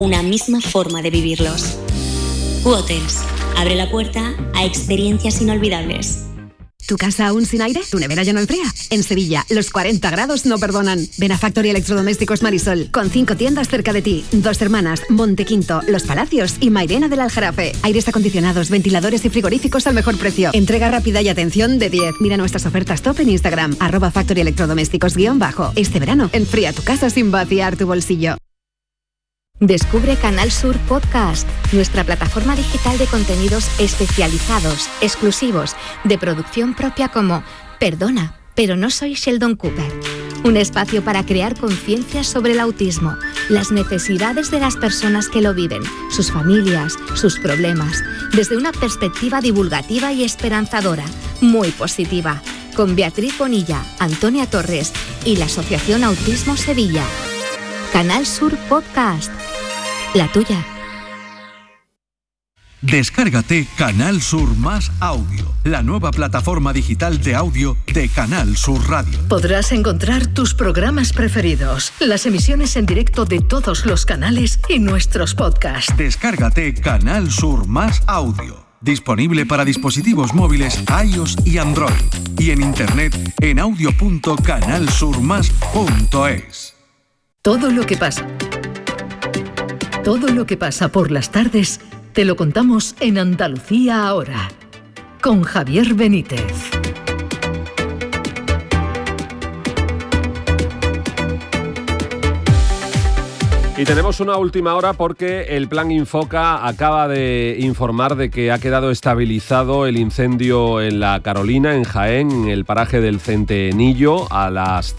una misma forma de vivirlos. Q-Hotels abre la puerta a experiencias inolvidables. ¿Tu casa aún sin aire? ¿Tu nevera ya no enfría? En Sevilla, los 40 grados no perdonan. Ven a Factory Electrodomésticos Marisol, con 5 tiendas cerca de ti. Dos Hermanas, Montequinto, Los Palacios y Mairena del Aljarafe. Aires acondicionados, ventiladores y frigoríficos al mejor precio. Entrega rápida y atención de 10. Mira nuestras ofertas top en Instagram, @Factory Electrodomésticos _. Este verano, enfría tu casa sin vaciar tu bolsillo. Descubre Canal Sur Podcast, nuestra plataforma digital de contenidos especializados, exclusivos, de producción propia como Perdona, pero no soy Sheldon Cooper. Un espacio para crear conciencia sobre el autismo, las necesidades de las personas que lo viven, sus familias, sus problemas, desde una perspectiva divulgativa y esperanzadora, muy positiva, con Beatriz Bonilla, Antonia Torres y la Asociación Autismo Sevilla. Canal Sur Podcast. La tuya. Descárgate Canal Sur Más Audio, la nueva plataforma digital de audio de Canal Sur Radio. Podrás encontrar tus programas preferidos, las emisiones en directo de todos los canales y nuestros podcasts. Descárgate Canal Sur Más Audio. Disponible para dispositivos móviles iOS y Android. Y en internet en audio.canalsurmas.es. Todo lo que pasa por las tardes te lo contamos en Andalucía Ahora, con Javier Benítez. Y tenemos una última hora porque el Plan Infoca acaba de informar de que ha quedado estabilizado el incendio en La Carolina, en Jaén, en el paraje del Centenillo. A las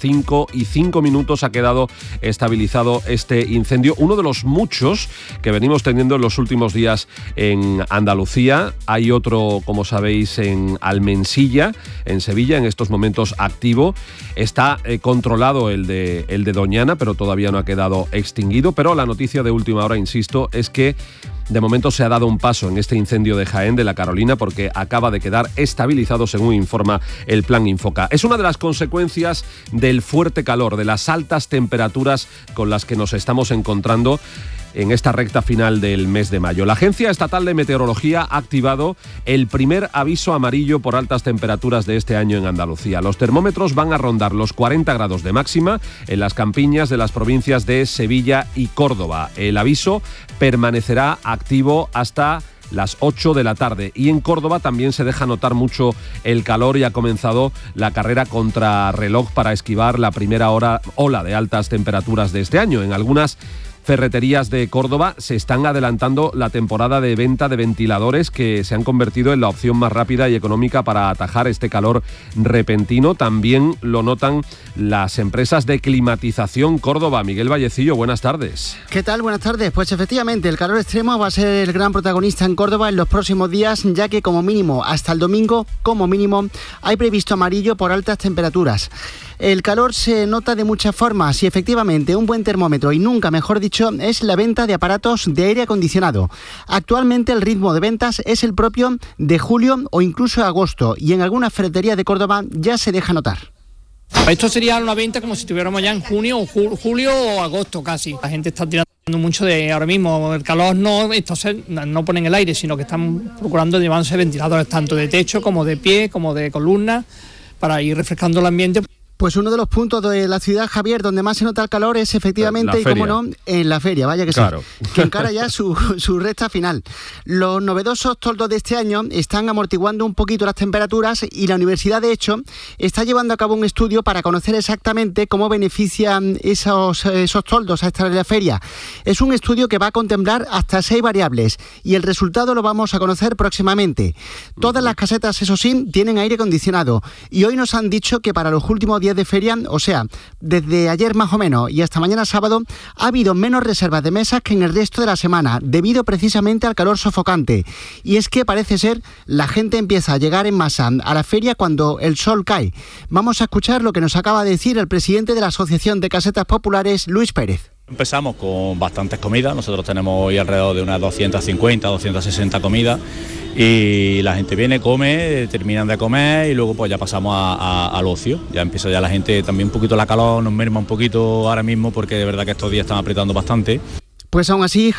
5:05 ha quedado estabilizado este incendio, uno de los muchos que venimos teniendo en los últimos días en Andalucía. Hay otro, como sabéis, en Almensilla, en Sevilla, en estos momentos activo. Está controlado el de Doñana, pero todavía no ha quedado extinguido. Pero la noticia de última hora, insisto, es que de momento se ha dado un paso en este incendio de Jaén, de La Carolina, porque acaba de quedar estabilizado, según informa el Plan Infoca. Es una de las consecuencias del fuerte calor, de las altas temperaturas con las que nos estamos encontrando en esta recta final del mes de mayo. La Agencia Estatal de Meteorología ha activado el primer aviso amarillo por altas temperaturas de este año en Andalucía. Los termómetros van a rondar los 40 grados de máxima en las campiñas de las provincias de Sevilla y Córdoba. El aviso permanecerá activo hasta las 8 de la tarde. Y en Córdoba también se deja notar mucho el calor y ha comenzado la carrera contra reloj para esquivar la primera ola de altas temperaturas de este año. En algunas ferreterías de Córdoba se están adelantando la temporada de venta de ventiladores que se han convertido en la opción más rápida y económica para atajar este calor repentino. También lo notan las empresas de climatización Córdoba. Miguel Vallecillo, buenas tardes. ¿Qué tal? Buenas tardes. Pues efectivamente, el calor extremo va a ser el gran protagonista en Córdoba en los próximos días, ya que como mínimo hasta el domingo, como mínimo, hay previsto amarillo por altas temperaturas. El calor se nota de muchas formas y efectivamente un buen termómetro, y nunca mejor dicho, es la venta de aparatos de aire acondicionado. Actualmente el ritmo de ventas es el propio de julio o incluso agosto, y en algunas ferreterías de Córdoba ya se deja notar. Esto sería una venta como si estuviéramos ya en junio o julio o agosto casi. La gente está tirando mucho de ahora mismo. El calor no ponen el aire, sino que están procurando llevarse ventiladores tanto de techo como de pie, como de columna, para ir refrescando el ambiente. Pues uno de los puntos de la ciudad, Javier, donde más se nota el calor es efectivamente, y como no, en la feria, vaya que claro. Sí, que encara ya su recta final. Los novedosos toldos de este año están amortiguando un poquito las temperaturas y la universidad, de hecho, está llevando a cabo un estudio para conocer exactamente cómo benefician esos toldos a esta de la feria. Es un estudio que va a contemplar hasta 6 variables y el resultado lo vamos a conocer próximamente. Todas las casetas, eso sí, tienen aire acondicionado y hoy nos han dicho que para los últimos días de feria, o sea, desde ayer más o menos y hasta mañana sábado, ha habido menos reservas de mesas que en el resto de la semana, debido precisamente al calor sofocante. Y es que parece ser la gente empieza a llegar en masa a la feria cuando el sol cae. Vamos a escuchar lo que nos acaba de decir el presidente de la Asociación de Casetas Populares, Luis Pérez. Empezamos con bastantes comidas, nosotros tenemos hoy alrededor de unas 250, 260 comidas y la gente viene, come, terminan de comer y luego pues ya pasamos al ocio. Ya empieza ya la gente, también un poquito la calor nos merma un poquito ahora mismo porque de verdad que estos días están apretando bastante. Pues aún así,